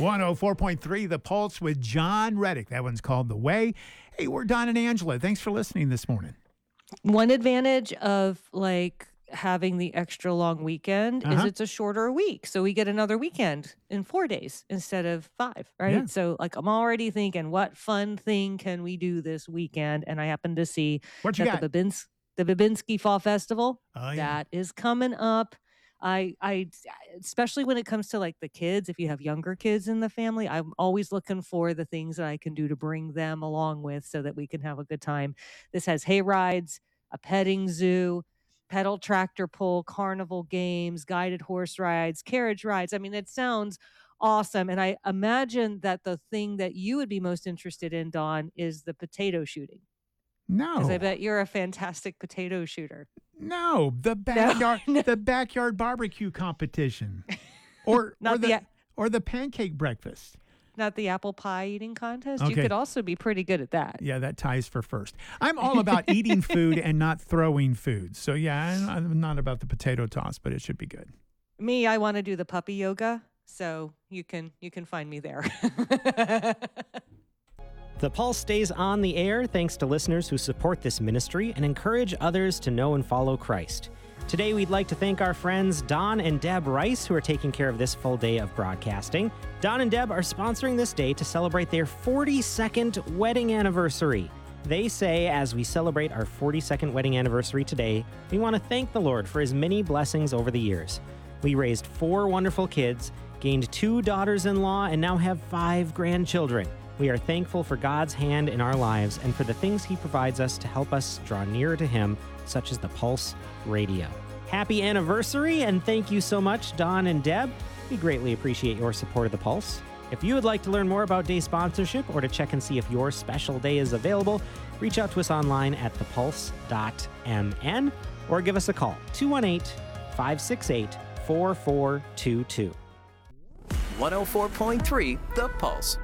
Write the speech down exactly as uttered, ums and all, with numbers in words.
one oh four point three The Pulse with John Reddick. That one's called The Way. Hey, we're Don and Angela. Thanks for listening this morning. One advantage of like having the extra long weekend Uh-huh. is it's a shorter week. So we get another weekend in four days instead of five, right? Yeah. So like I'm already thinking, what fun thing can we do this weekend? And I happen to see What you that got? the Babins- the Babinski Fall Festival, Oh, yeah. that is coming up. I, I, especially when it comes to like the kids, if you have younger kids in the family, I'm always looking for the things that I can do to bring them along with so that we can have a good time. This has hay rides, a petting zoo, pedal tractor pull, carnival games, guided horse rides, carriage rides. I mean, it sounds awesome. And I imagine that the thing that you would be most interested in, Dawn, is the potato shooting. No. Because I bet you're a fantastic potato shooter. No, the backyard, the backyard barbecue competition, or Not or the, the- or the pancake breakfast. Not the apple pie eating contest. You Okay. could also be pretty good at that. Yeah, that ties for first. I'm all about eating food and not throwing food. So yeah, I'm, I'm not about the potato toss, but it should be good. Me, I want to do the puppy yoga, so you can you can find me there. The Pulse stays on the air thanks to listeners who support this ministry and encourage others to know and follow Christ. Today, we'd like to thank our friends Don and Deb Rice, who are taking care of this full day of broadcasting. Don and Deb are sponsoring this day to celebrate their forty-second wedding anniversary. They say, as we celebrate our forty-second wedding anniversary today, we want to thank the Lord for his many blessings over the years. We raised four wonderful kids, gained two daughters-in-law, and now have five grandchildren. We are thankful for God's hand in our lives and for the things he provides us to help us draw nearer to him, such as the Pulse Radio. Happy anniversary, and thank you so much, Don and Deb. We greatly appreciate your support of the Pulse. If you would like to learn more about day sponsorship or to check and see if your special day is available, reach out to us online at the pulse dot m n or give us a call, two one eight, five six eight, four four two two. one oh four point three The Pulse.